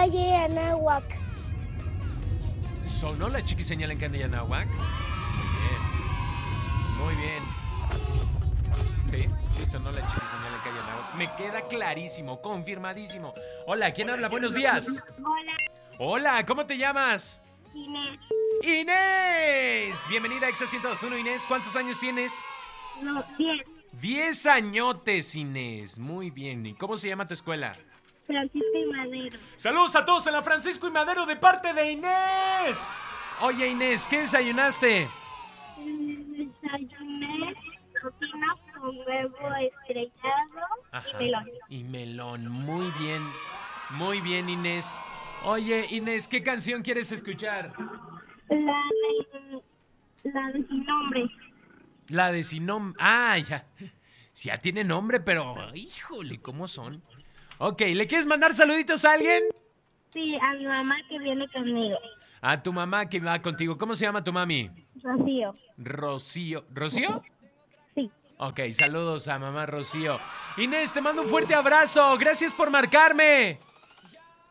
calle Anáhuac. ¿Sonó la chiquiseñal en calle Anáhuac? Muy bien. Sí, sonó la chiquiseñal en calle Anáhuac. Me queda clarísimo, confirmadísimo. Hola, ¿quién habla? Buenos días. Hola, Hola, ¿cómo te llamas? Inés. Inés. Bienvenida a Exa 102.1, Inés. ¿Cuántos años tienes? No, 10. 10 añotes, Inés. Muy bien. ¿Y cómo se llama tu escuela? Francisco y Madero. Saludos a todos en la Francisco y Madero de parte de Inés. Oye, Inés, ¿qué desayunaste? Desayuné cocina con huevo estrellado y melón. Y melón. Muy bien, Inés. Oye, Inés, ¿qué canción quieres escuchar? La de Sin Nombre. La de Sin Nombre. Ah, ya. Sí, ya tiene nombre, pero híjole, ¿cómo son? Ok, ¿le quieres mandar saluditos a alguien? Sí, a mi mamá que viene conmigo. A tu mamá que va contigo. ¿Cómo se llama tu mami? Rocío. Rocío. ¿Rocío? Sí. Ok, saludos a mamá Rocío. Inés, te mando un fuerte abrazo. Gracias por marcarme.